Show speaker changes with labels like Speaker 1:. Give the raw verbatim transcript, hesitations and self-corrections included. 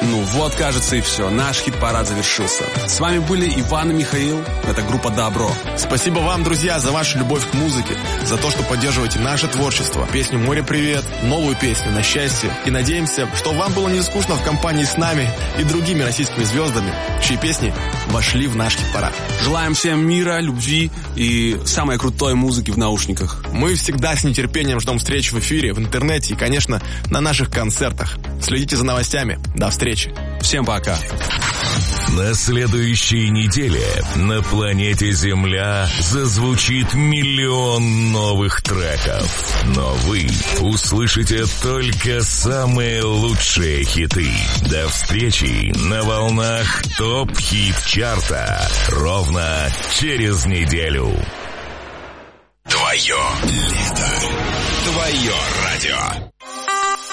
Speaker 1: Ну вот, кажется, и все. Наш хит-парад завершился. С вами были Иван и Михаил. Это группа «Добро».
Speaker 2: Спасибо вам, друзья, за вашу любовь к музыке, за то, что поддерживаете наше творчество. Песню «Море, привет», новую песню «На счастье». И надеемся, что вам было не скучно в компании с нами и другими российскими звездами, чьи песни вошли в наш хит-парад.
Speaker 1: Желаем всем мира, любви и самой крутой музыки в наушниках.
Speaker 2: Мы всегда с нетерпением ждем встреч в эфире, в интернете и, конечно, на наших концертах. Следите за новостями. До встречи.
Speaker 1: Всем пока.
Speaker 3: На следующей неделе на планете Земля зазвучит миллион новых треков. Но вы услышите только самые лучшие хиты. До встречи на волнах ТОП-хит-чарта ровно через неделю.
Speaker 4: Твое лето. Твое радио.